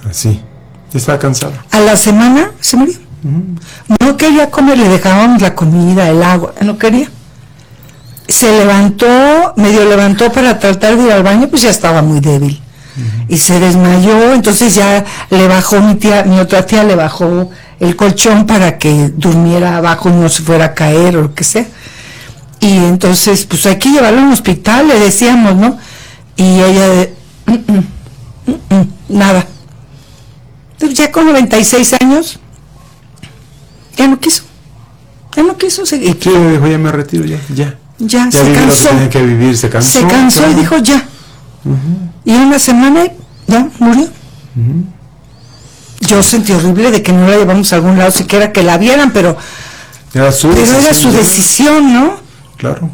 Así. Estaba cansado. A la semana se murió. No quería comer, le dejábamos la comida, el agua, no quería. Se levantó, medio levantó para tratar de ir al baño, pues ya estaba muy débil. Y se desmayó, entonces ya le bajó mi otra tía le bajó el colchón para que durmiera abajo y no se fuera a caer o lo que sea. Y entonces, pues hay que llevarlo a un hospital, le decíamos, ¿no? Y ella nada. Entonces, ya con 96 años, ya no quiso seguir. Sí, dijo, ya me retiro, ya se cansó. Tenía que vivir, se cansó. Claro. Y dijo, ya. Y en una semana, ya, murió. Yo sentí horrible de que no la llevamos a algún lado, siquiera que la vieran, pero era su decisión, ¿no? Claro.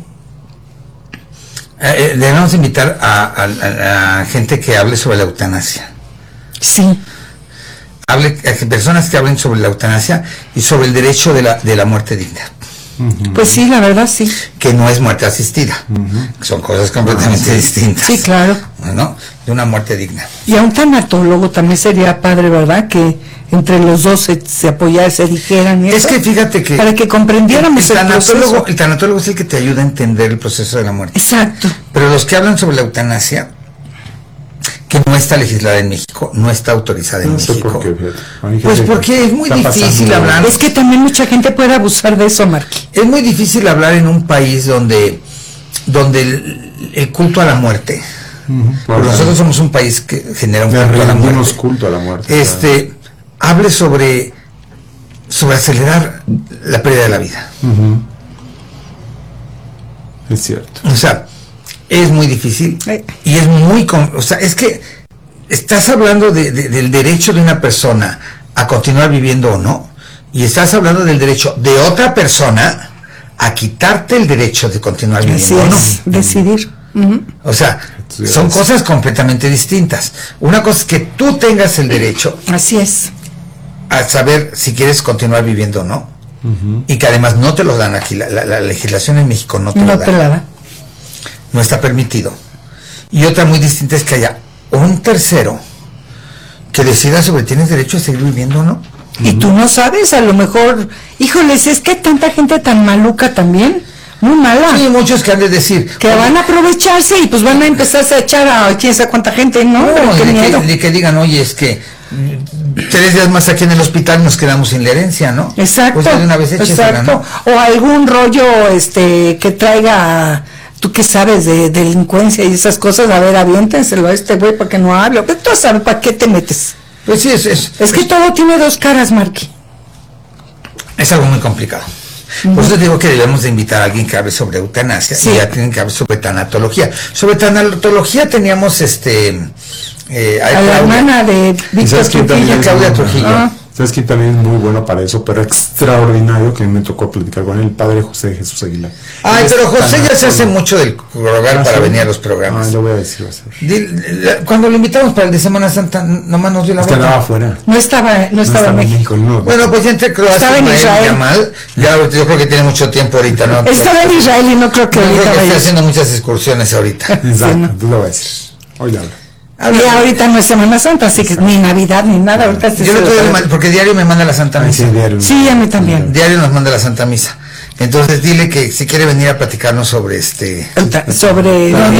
Debemos invitar a gente que hable sobre la eutanasia. Sí. A personas que hablen sobre la eutanasia y sobre el derecho de la muerte digna. Pues sí, la verdad sí. Que no es muerte asistida. Son cosas completamente distintas. Sí, claro. ¿No? De una muerte digna. Y a un tanatólogo también sería padre, ¿verdad? Que entre los dos se apoyaran, se dijeran. Es que fíjate que... Para que comprendiéramos el proceso. El tanatólogo es el que te ayuda a entender el proceso de la muerte. Exacto. Pero los que hablan sobre la eutanasia, que no está legislada en México, no está autorizada en México. ¿Por qué? Pues porque es muy difícil hablar. Es que también mucha gente puede abusar de eso, Marqui. Es muy difícil hablar en un país donde el culto a la muerte. Porque nosotros somos un país que genera un culto a la muerte. Hable sobre acelerar la pérdida de la vida. Es cierto. O sea, es muy difícil y es muy... O sea, es que estás hablando del derecho de una persona a continuar viviendo o no, y estás hablando del derecho de otra persona a quitarte el derecho de continuar viviendo o no. Decidir. O sea, son cosas completamente distintas. Una cosa es que tú tengas el derecho. Así es. A saber si quieres continuar viviendo o no. Y que además no te lo dan aquí. La legislación en México no te lo da. No está permitido. Y otra muy distinta es que haya un tercero que decida sobre tienes derecho a seguir viviendo o no. Y tú no sabes, a lo mejor, híjoles, es que hay tanta gente tan maluca también, muy mala. Sí, muchos que han de decir que van a aprovecharse y pues van a empezarse a echar a quién sabe cuánta gente, ¿no? De que digan, oye, es que 3 días más aquí en el hospital nos quedamos sin la herencia, ¿no? Exacto. Pues de una vez échesela, ¿no? O algún rollo que traiga, tú que sabes de delincuencia y esas cosas, a ver, aviéntenselo a este güey porque no hablo. Pero tú sabes, ¿para qué te metes? Pues sí, es que todo tiene dos caras, Marqui. Es algo muy complicado. Por eso digo que debemos de invitar a alguien que hable sobre eutanasia, y ya tienen que hablar sobre tanatología. Sobre tanatología teníamos a la hermana de Víctor Trujillo. Claudia Trujillo. ¿Sabes quién también es muy bueno para eso, pero extraordinario, que me tocó platicar con él? El padre José Jesús Aguilar. Ay, pero José ya se hace mucho del rogar para venir a los programas. Lo voy a decir. Cuando lo invitamos para el de Semana Santa, nomás nos dio la vuelta. Estaba afuera. No estaba en México. Bueno, pues ya entre Croacia y Israel. Ya yo creo que tiene mucho tiempo ahorita, ¿no? Estaba en Israel y no creo que esté haciendo muchas excursiones ahorita. Exacto, tú lo vas a decir. Hoy habla. Y ahorita no es Semana Santa, así que ni Navidad ni nada. Ahorita yo porque diario me manda la Santa Misa. Sí, a mí también. Diario nos manda la Santa Misa. Entonces dile que si quiere venir a platicarnos sobre sobre la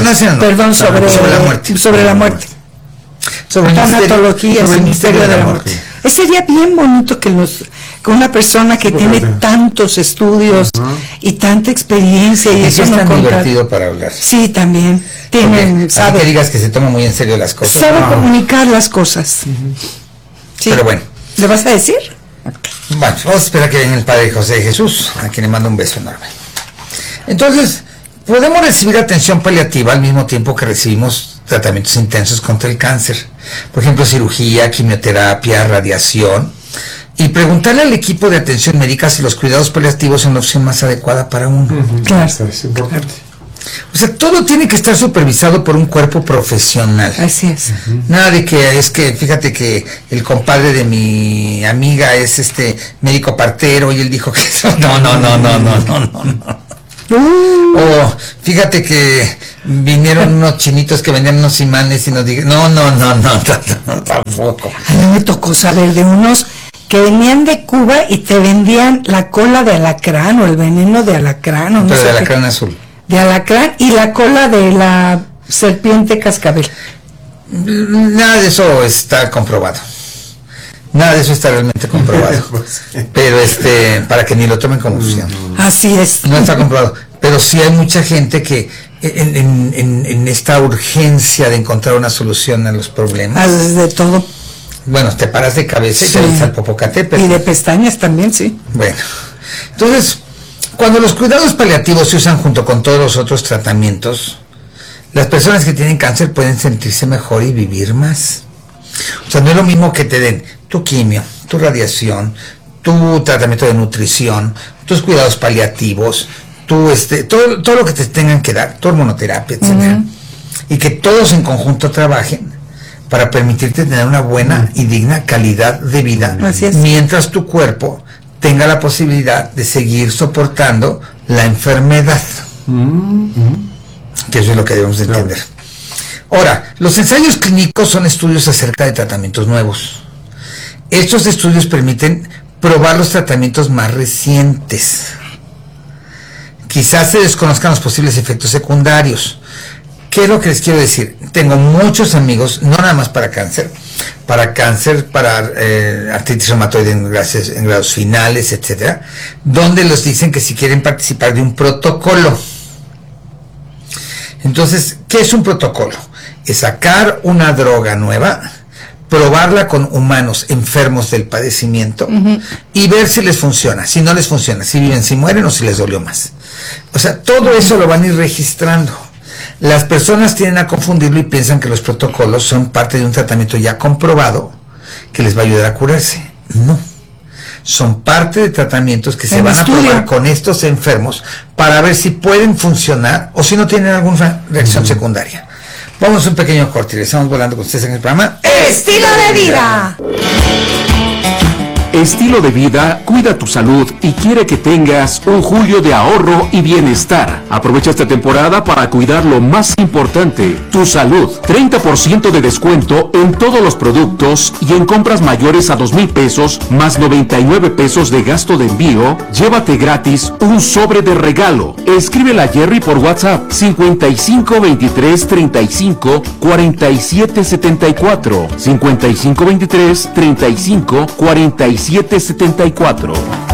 muerte. Sobre la muerte. Sobre tanatología, sobre el misterio de la muerte. Sería bien bonito que una persona que tiene tantos estudios y tanta experiencia y eso es tan divertido para hablar. Sí, también. Sabe que digas que se toma muy en serio las cosas. Sabe comunicar las cosas. Sí. Pero bueno. ¿Le vas a decir? Bueno, vamos a esperar que venga el Padre José Jesús, a quien le mando un beso enorme. Entonces, podemos recibir atención paliativa al mismo tiempo que recibimos tratamientos intensos contra el cáncer. Por ejemplo, cirugía, quimioterapia, radiación. Y preguntarle al equipo de atención médica si los cuidados paliativos son la opción más adecuada para uno. Claro. Es importante. O sea, todo tiene que estar supervisado por un cuerpo profesional. Así es. Nada de que fíjate que el compadre de mi amiga es médico partero y él dijo que eso. No. O fíjate que vinieron unos chinitos que vendían unos imanes y nos dijeron, no, tampoco. A mí me tocó saber de unos que venían de Cuba y te vendían la cola de alacrán o el veneno de alacrán. O no Pero sé de qué. alacrán azul. De alacrán y la cola de la serpiente cascabel. Nada de eso está comprobado. Nada de eso está realmente comprobado. Pero para que ni lo tomen como opción. Así es. No está comprobado. Pero sí hay mucha gente que en esta urgencia de encontrar una solución a los problemas. De todo. Bueno, te paras de cabeza y Sí. te dices al Popocatépetl. Y de pestañas también, sí. Bueno, entonces, cuando los cuidados paliativos se usan junto con todos los otros tratamientos, las personas que tienen cáncer pueden sentirse mejor y vivir más. O sea, no es lo mismo que te den tu quimio, tu radiación, tu tratamiento de nutrición, tus cuidados paliativos, todo lo que te tengan que dar, tu hormonoterapia, etcétera, y que todos en conjunto trabajen para permitirte tener una buena y digna calidad de vida, Así es. mientras tu cuerpo tenga la posibilidad de seguir soportando la enfermedad. Que eso es lo que debemos de entender. Ahora, los ensayos clínicos son estudios acerca de tratamientos nuevos. Estos estudios permiten probar los tratamientos más recientes. Quizás se desconozcan los posibles efectos secundarios. ¿Qué es lo que les quiero decir? Tengo muchos amigos, no nada más para cáncer, para artritis reumatoide en grados finales, etcétera, donde los dicen que si quieren participar de un protocolo. Entonces, ¿qué es un protocolo? Es sacar una droga nueva, probarla con humanos enfermos del padecimiento y ver si les funciona. Si no les funciona, si viven, si mueren o si les dolió más. O sea, todo eso lo van a ir registrando. Las personas tienden a confundirlo y piensan que los protocolos son parte de un tratamiento ya comprobado que les va a ayudar a curarse. No. Son parte de tratamientos que se van a probar con estos enfermos para ver si pueden funcionar o si no tienen alguna reacción secundaria. Vamos a un pequeño corte y estamos volando con ustedes en el programa ¡Estilo de vida! Estilo de Vida cuida tu salud y quiere que tengas un julio de ahorro y bienestar. Aprovecha esta temporada para cuidar lo más importante, tu salud. 30% de descuento en todos los productos y en compras mayores a 2,000 pesos más 99 pesos de gasto de envío, llévate gratis un sobre de regalo. Escríbele a Jerry por WhatsApp 55 23 35 47 74 55 23 35 47 74.